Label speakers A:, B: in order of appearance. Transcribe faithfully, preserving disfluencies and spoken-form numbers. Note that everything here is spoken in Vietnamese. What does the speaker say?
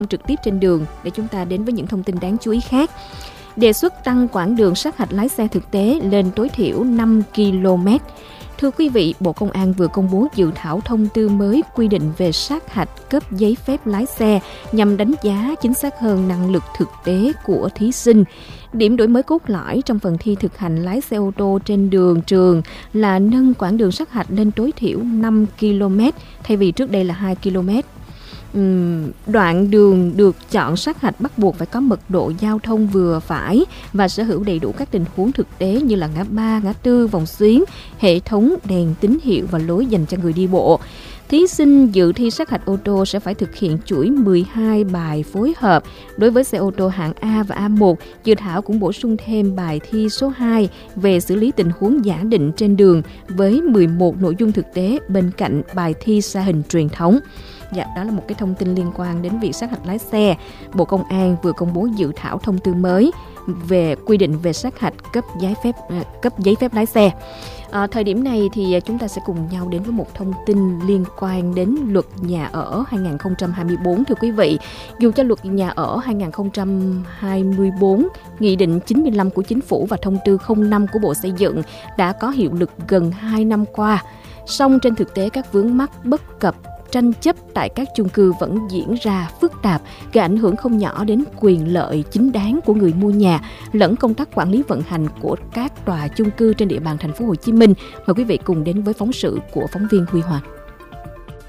A: trực tiếp trên đường để chúng ta đến với những thông tin đáng chú ý khác. Đề xuất tăng quãng đường sát hạch lái xe thực tế lên tối thiểu năm ki lô mét. Thưa quý vị, Bộ Công an vừa công bố dự thảo thông tư mới quy định về sát hạch cấp giấy phép lái xe nhằm đánh giá chính xác hơn năng lực thực tế của thí sinh. Điểm đổi mới cốt lõi trong phần thi thực hành lái xe ô tô trên đường trường là nâng quãng đường sát hạch lên tối thiểu năm ki lô mét thay vì trước đây là hai ki lô mét. Uhm, đoạn đường được chọn sát hạch bắt buộc phải có mật độ giao thông vừa phải và sở hữu đầy đủ các tình huống thực tế như là ngã ba, ngã tư, vòng xuyến, hệ thống đèn tín hiệu và lối dành cho người đi bộ. Thí sinh dự thi sát hạch ô tô sẽ phải thực hiện chuỗi mười hai bài phối hợp. Đối với xe ô tô hạng A và A một, dự thảo cũng bổ sung thêm bài thi số hai về xử lý tình huống giả định trên đường với mười một nội dung thực tế bên cạnh bài thi xa hình truyền thống. Dạ, đó là một cái thông tin liên quan đến việc sát hạch lái xe. Bộ Công an vừa công bố dự thảo thông tư mới về quy định về sát hạch cấp giấy phép cấp giấy phép lái xe. À, thời điểm này thì chúng ta sẽ cùng nhau đến với một thông tin liên quan đến luật nhà ở hai không hai tư. Thưa quý vị, dù cho luật nhà ở hai không hai tư, Nghị định chín mươi lăm của Chính phủ và thông tư không năm của Bộ Xây dựng đã có hiệu lực gần hai năm qua, song trên thực tế các vướng mắc bất cập tranh chấp tại các chung cư vẫn diễn ra phức tạp, gây ảnh hưởng không nhỏ đến quyền lợi chính đáng của người mua nhà lẫn công tác quản lý vận hành của các tòa chung cư trên địa bàn thành phố Hồ Chí Minh. Mời quý vị cùng đến với phóng sự của phóng viên Huy Hoàng.